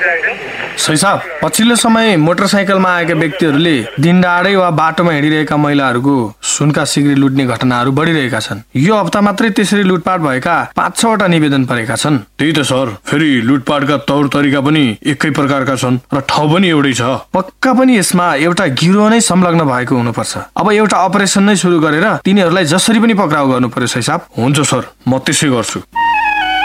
सही साहब, पछिल्लो समय मोटरसाइकलमा आएका व्यक्तिहरूले दिनदाडै वा बाटोमा हिँडिरहेका महिलाहरूको सुनका सिक्री लुट्ने घटनाहरू बढिरहेका छन्। यो हप्ता मात्रै त्यसरी लुटपाट भएका 5-6वटा निवेदन परेका छन्। त्यही त सर, फेरि लुटपाटका तौर तरिका पनि एकै प्रकारका छन् र ठाउँ पनि एउटै छ। पक्का पनि यसमा एउटा गिरोह नै संलग्न भएको हुनुपर्छ। अब एउटा अपरेसन नै सुरु गरेर तिनीहरूलाई जसरी पनि पक्राउ गर्नु पर्यो। सही साहब। हुन्छ सर, म त्यसै गर्छु।